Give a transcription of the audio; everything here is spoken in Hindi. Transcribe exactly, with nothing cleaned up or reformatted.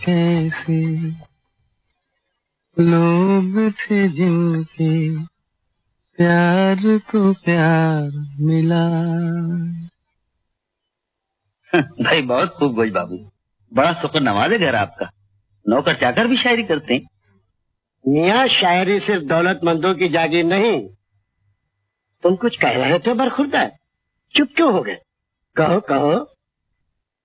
कैसे लोग थे जिनके प्यार को प्यार मिला। भाई बहुत खूब गोई बाबू, बड़ा शुक्र नवाज है घर आपका। नौकर चाकर भी शायरी करते हैं। मियाँ शायरी सिर्फ दौलतमंदों की जागीर नहीं। तुम कुछ कह रहे थे बरखुरदा, चुप क्यों हो गए? कहो कहो।